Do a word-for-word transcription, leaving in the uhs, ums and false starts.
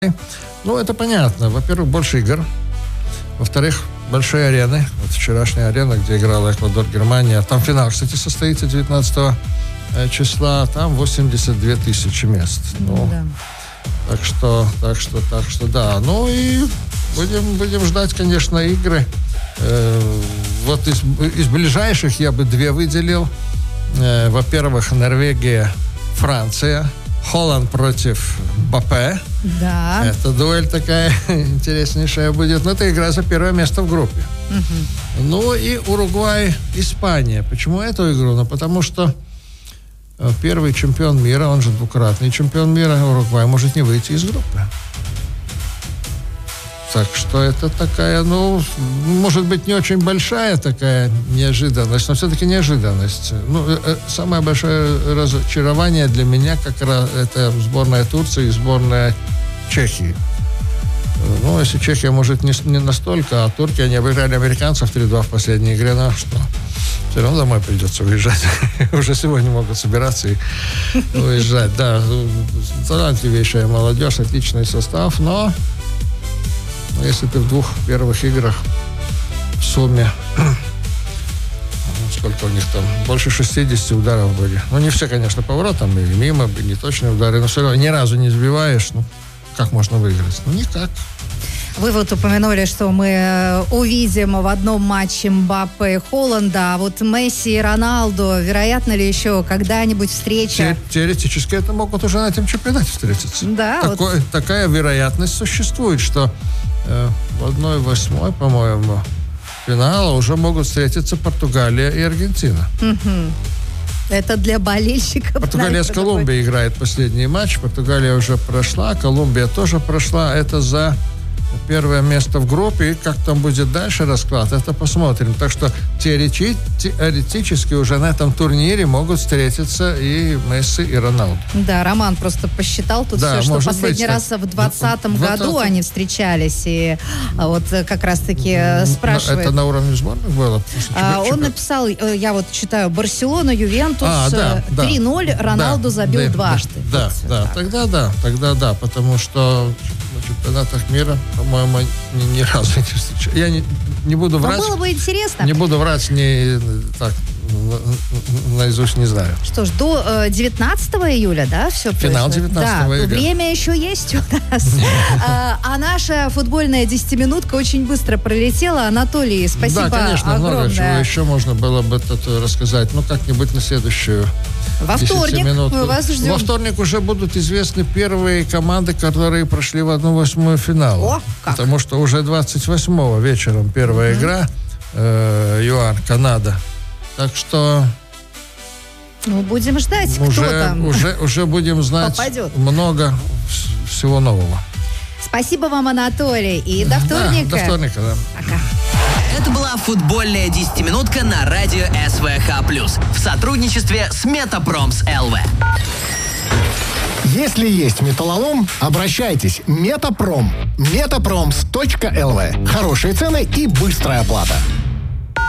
Ну, это понятно. Во-первых, больше игр. Во-вторых, большие арены. Вот вчерашняя арена, где играла Эквадор, Германия. Там финал, кстати, состоится девятнадцатого числа. Там восемьдесят две тысячи мест. Ну, да. Так что, так что, так что, да. Ну и будем, будем ждать, конечно, игры. Э, вот из, из ближайших я бы две выделил. Э, во-первых, Норвегия, Франция. Холланд против Мбаппе. Да. Это дуэль такая интереснейшая будет. Но это игра за первое место в группе. Угу. Ну и Уругвай, Испания. Почему эту игру? Ну, потому что первый чемпион мира, он же двукратный чемпион мира, Уругвай может не выйти из группы. Так что это такая, ну, может быть, не очень большая такая неожиданность, но все-таки неожиданность. Ну, самое большое разочарование для меня как раз это сборная Турции и сборная Чехии. Ну, если Чехия, может, не, не настолько, а турки, они обыграли американцев три-два в последней игре, ну что, все равно домой придется уезжать. Уже сегодня могут собираться и уезжать. Да, талантливейшая молодежь, отличный состав, но если ты в двух первых играх в сумме, сколько у них там, больше шестьдесят ударов были. Ну, не все, конечно, поворотом, и мимо, и неточные удары, но все равно ни разу не сбиваешь, ну, как можно выиграть? Ну, никак. Вы вот упомянули, что мы увидим в одном матче Мбаппе и Холланда, а вот Месси и Роналду, вероятно ли еще когда-нибудь встреча? Теоретически это могут уже на этом чемпионате встретиться. Да. Такой, вот. Такая вероятность существует, что э, в одной восьмой, по-моему, финала уже могут встретиться Португалия и Аргентина. Угу. Это для болельщиков. Португалия с Колумбией играет последний матч. Португалия уже прошла, Колумбия тоже прошла. Это за первое место в группе. И как там будет дальше расклад, это посмотрим. Так что теоретически, теоретически уже на этом турнире могут встретиться и Месси, и Роналду. Да, Роман просто посчитал тут да, все, что последний быть, раз так. в двадцатом году они встречались. И вот как раз-таки спрашивает... Это на уровне сборных было? А, он написал, я вот читаю, Барселона, Ювентус, а, да, три-ноль, Роналду да, забил да, дважды. Да, вот, да, так. тогда да, тогда да, потому что на чемпионатах мира, по-моему, ни, ни разу не встречал. Я не, не буду врать. Но было бы интересно. Не буду врать, не так наизусть не знаю. Что ж, до девятнадцатого июля, да, все Финал девятнадцатого июля. Да, время еще есть у нас. А наша футбольная десятиминутка очень быстро пролетела. Анатолий, спасибо огромное. Да, конечно, много чего еще можно было бы рассказать. Ну, как-нибудь на следующую Во вторник мы вас ждем. Во вторник уже будут известны первые команды, которые прошли в одну восьмую финал. О, как? Потому что уже двадцать восьмого вечером первая mm-hmm. игра э, ЮАР, Канада. Так что... Ну, будем ждать, уже, кто там уже, уже будем знать попадет. Много всего нового. Спасибо вам, Анатолий. И до вторника. Да, до вторника, да. Пока. Это была футбольная десятиминутка на радио СВХ плюс в сотрудничестве с Метапромс эл вэ. Если есть металлолом, обращайтесь. Метапром. метапромс точка эл вэ. Хорошие цены и быстрая оплата.